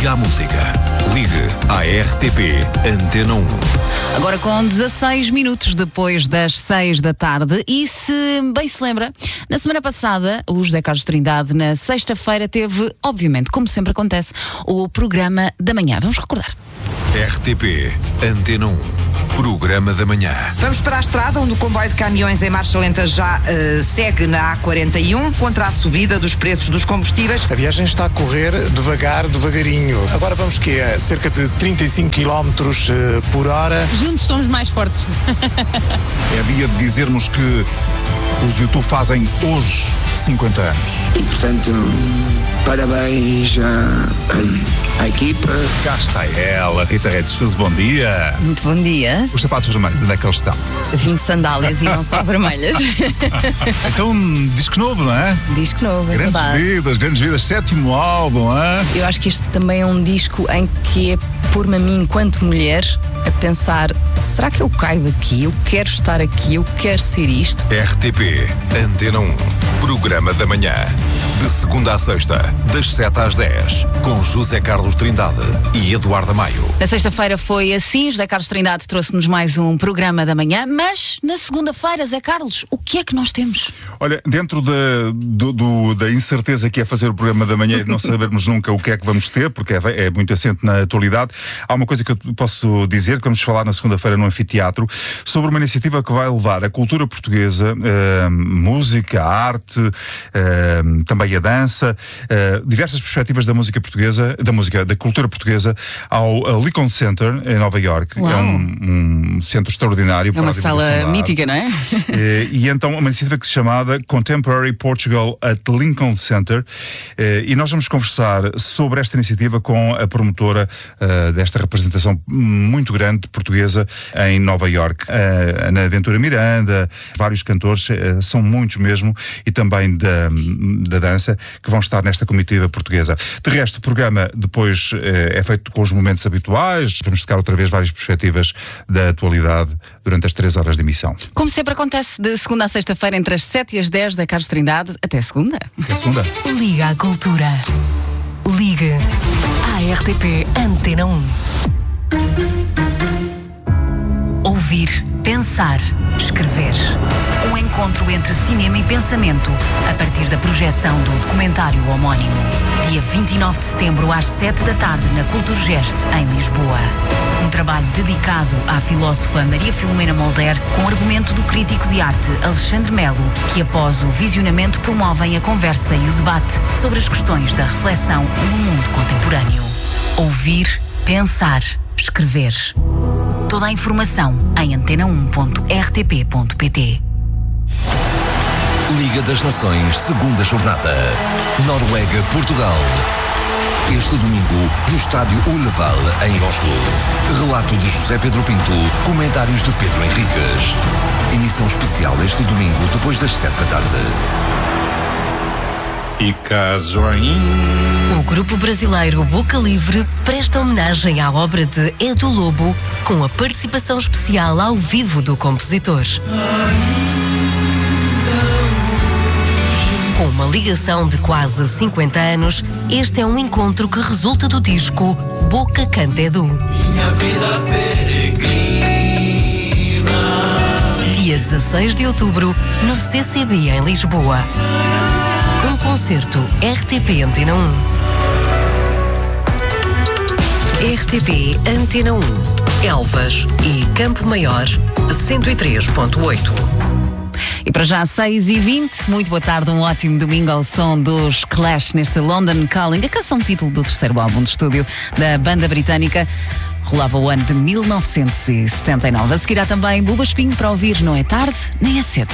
Liga à música. Ligue à RTP Antena 1. Agora com 16 minutos depois das 6 da tarde. E se bem se lembra, na semana passada, o José Carlos Trindade, na sexta-feira, teve, obviamente, como sempre acontece, o programa da manhã. Vamos recordar. RTP Antena 1. Programa da manhã. Vamos para a estrada, onde o comboio de caminhões em marcha lenta já segue na A41 contra a subida dos preços dos combustíveis. A viagem está a correr devagarinho. Agora vamos que é cerca de 35 km por hora. Juntos somos mais fortes. É dia de dizermos que os YouTube fazem hoje 50 anos. E, portanto, parabéns à equipa. Cá está ela, Rita Redes. Bom dia. Muito bom dia. Os sapatos vermelhos, onde é que eles estão? Vim de sandálias e não só vermelhas. Então, disco novo, não é? Disco novo, é Grandes vidas, 7º álbum, hein? Eu acho que este também é um disco em que é pôr-me a mim, enquanto mulher, a pensar: será que eu caio daqui? Eu quero estar aqui? Eu quero ser isto? RTP Antena 1. Programa da manhã. De segunda à sexta, das 7 às 10. Com José Carlos Trindade e Eduardo Maio. Na sexta-feira foi assim. José Carlos Trindade trouxe-nos mais um programa da manhã. Mas na segunda-feira, Zé Carlos, o que é que nós temos? Olha, dentro da incerteza que é fazer o programa da manhã e de não sabermos nunca o que é que vamos ter, porque é muito assente na atualidade, há uma coisa que eu posso dizer, que vamos falar na segunda-feira no Anfiteatro, sobre uma iniciativa que vai levar a cultura portuguesa, música, a arte, também a dança, diversas perspectivas da música portuguesa, da cultura portuguesa, ao Lincoln Center, em Nova Iorque. Uau. É um centro extraordinário. É uma sala mítica, não é? E então uma iniciativa que se chamada Contemporary Portugal at Lincoln Center, e nós vamos conversar sobre esta iniciativa com a promotora desta representação muito grande portuguesa em Nova Iorque, Ana Ventura Miranda, vários cantores, são muitos mesmo, e também da dança, que vão estar nesta comitiva portuguesa. De resto, o programa depois é feito com os momentos habituais, vamos tocar outra vez várias perspectivas da atualidade durante as 3 horas de emissão. Como sempre acontece de segunda a sexta-feira, entre as 7 e as 10 da Carlos Trindade, até segunda. Até segunda. Liga à cultura. Ligue à RTP Antena 1. Ouvir, pensar, escrever. Um encontro entre cinema e pensamento, a partir da projeção do documentário homónimo. Dia 29 de setembro, às 7 da tarde, na Culturgest, em Lisboa. Um trabalho dedicado à filósofa Maria Filomena Molder, com argumento do crítico de arte Alexandre Melo, que após o visionamento promovem a conversa e o debate sobre as questões da reflexão no mundo contemporâneo. Ouvir, pensar, escrever. Toda a informação em antena1.rtp.pt. Liga das Nações, segunda jornada. Noruega-Portugal. Este domingo, no estádio Uleval, em Oslo. Relato de José Pedro Pinto, comentários de Pedro Henriques. Emissão especial este domingo, depois das 7 da tarde. E caso O grupo brasileiro Boca Livre presta homenagem à obra de Edu Lobo, com a participação especial ao vivo do compositor. Com uma ligação de quase 50 anos, este é um encontro que resulta do disco Boca Canta Edu. Dia 16 de outubro, no CCB em Lisboa. Um concerto RTP Antena 1. RTP Antena 1. Elvas e Campo Maior, 103.8. E para já, 6h20, muito boa tarde, um ótimo domingo ao som dos Clash neste London Calling, a canção título do terceiro álbum de estúdio da banda britânica. Rolava o ano de 1979. A seguir há também Buba Espinho para ouvir. Não é tarde, nem é cedo.